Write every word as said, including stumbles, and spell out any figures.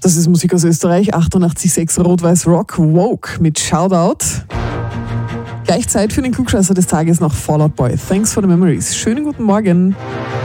Das ist Musik aus Österreich, achtundachtzig Komma sechs Rot-Weiß Rock, Woke mit Shoutout. Gleich Zeit für den Klugscheißer des Tages nach Fall Out Boy. Thanks for the memories. Schönen guten Morgen.